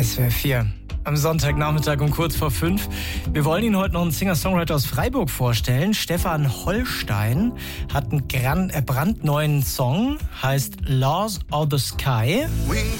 SWR 4. Am Sonntagnachmittag um kurz vor 5. Wir wollen Ihnen heute noch einen Singer-Songwriter aus Freiburg vorstellen. Stefan Hollstein hat einen brandneuen Song, heißt Laws of the Sky. We can